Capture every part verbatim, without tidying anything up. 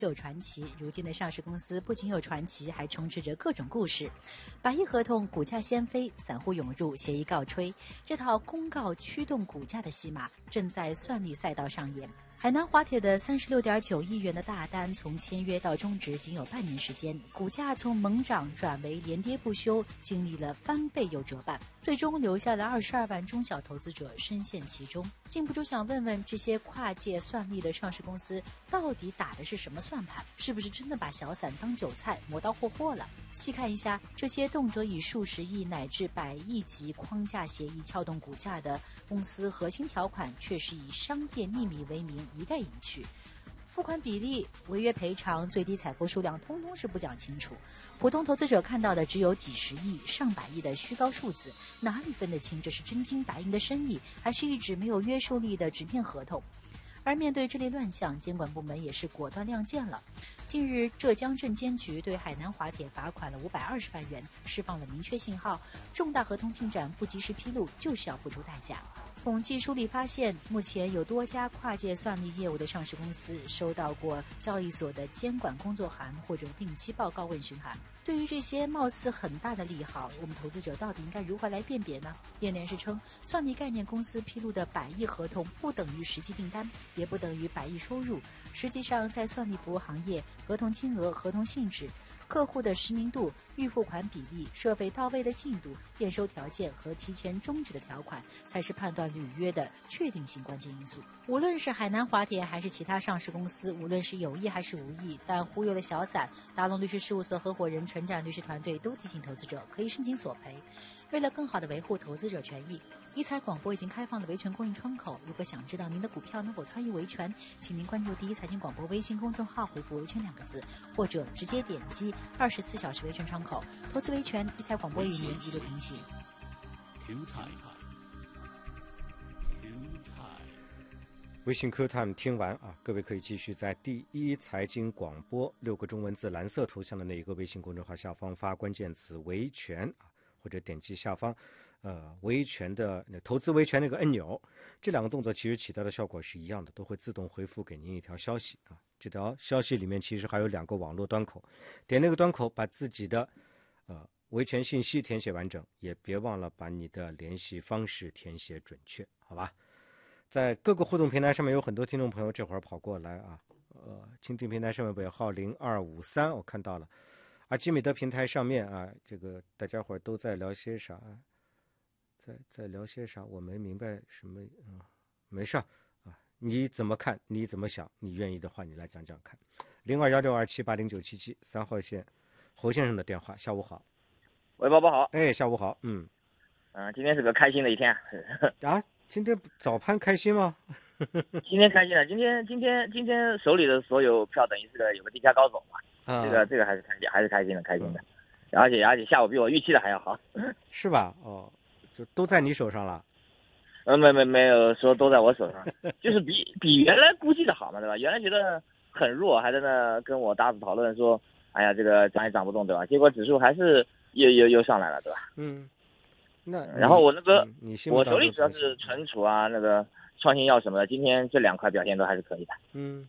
有传奇。如今的上市公司不仅有传奇，还充斥着各种故事。百亿合同，股价掀飞，散户涌入，协议告吹，这套公告驱动股价的戏码正在算力赛道上演。海南华铁的三十六点九亿元的大单，从签约到终止仅有半年时间，股价从猛涨转为连跌不休，经历了翻倍又折半，最终留下了二十二万中小投资者深陷其中。禁不住想问问，这些跨界算力的上市公司到底打的是什么算盘？是不是真的把小散当韭菜磨刀霍霍了？细看一下，这些动辄以数十亿乃至百亿级框架协议撬动股价的公司，核心条款却是以商业秘密为名一概隐去，付款比例、违约赔偿、最低采购数量，通通是不讲清楚。普通投资者看到的只有几十亿、上百亿的虚高数字，哪里分得清这是真金白银的生意，还是一纸没有约束力的纸面合同？而面对这类乱象，监管部门也是果断亮剑了。近日，浙江证监局对海南华铁罚款了五百二十万元，释放了明确信号：重大合同进展不及时披露，就是要付出代价。统计梳理发现，目前有多家跨界算力业务的上市公司收到过交易所的监管工作函或者定期报告问询函。对于这些貌似很大的利好，我们投资者到底应该如何来辨别呢？业内人士称，算力概念公司披露的百亿合同不等于实际订单，也不等于百亿收入。实际上，在算力服务行业，合同金额、合同性质、客户的实名度、预付款比例、设备到位的进度、验收条件和提前终止的条款，才是判断履约的确定性关键因素。无论是海南华铁还是其他上市公司，无论是有意还是无意，但忽悠了小散，达龙律师事务所合伙人陈展律师团队都提醒投资者可以申请索赔。为了更好地维护投资者权益，一财广播已经开放了维权公益窗口。如果想知道您的股票能否参与维权，请您关注第一财经广播微信公众号，回复维权两个字，或者直接点击二十四小时维权窗口。投资维权，一财广播与您一路同行。 微信 Q Time 听完啊，各位可以继续在第一财经广播六个中文字蓝色头像的那一个微信公众号下方发关键词维权啊，或者点击下方呃维权的投资维权那个按钮，这两个动作其实起到的效果是一样的，都会自动回复给您一条消息啊。这条消息里面其实还有两个网络端口，点那个端口把自己的呃维权信息填写完整，也别忘了把你的联系方式填写准确，好吧？在各个互动平台上面有很多听众朋友这会儿跑过来啊，呃，蜻蜓平台上面尾号零二五三我看到了，阿基米德平台上面啊，这个大家伙都在聊些啥？在在聊些啥？我没明白什么，嗯，没事啊，你怎么看？你怎么想？你愿意的话，你来讲讲看。零二幺六二七八零九七七三号线，侯先生的电话。下午好。 喂，宝宝好。 哎，下午好。嗯， 嗯、呃，今天是个开心的一天啊。今天早盘开心吗？ 今天开心了，今天今天今天手里的所有票等于是个有个低价高手嘛，啊、这个这个还是开心还是开心的开心的，嗯、而且而且下午比我预期的还要好， 是吧？哦，就都在你手上了。 呃，没没没有说都在我手上，就是比比原来估计的好嘛，对吧？原来觉得很弱，还在那跟我搭子讨论说，哎呀，这个涨也涨不动，对吧？结果指数还是又又又上来了，对吧？ 嗯。那然后我那个， 嗯、 我手里主要是存储啊，那个创新药什么的，今天这两块表现都还是可以的。 嗯。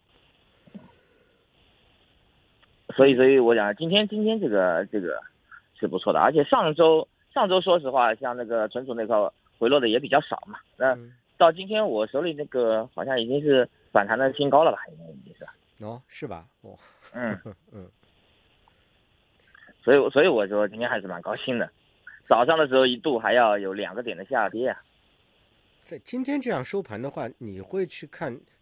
所以，所以我讲，今天今天这个这个是不错的，而且上周上周说实话，像那个存储那块回落的也比较少嘛。那到今天我手里那个好像已经是反弹的新高了吧？应该已经是。 哦，是吧？哦。 嗯嗯。 所以，所以我说今天还是蛮高兴的。早上的时候一度还要有两个点的下跌啊。 在今天这样收盘的话，你会去看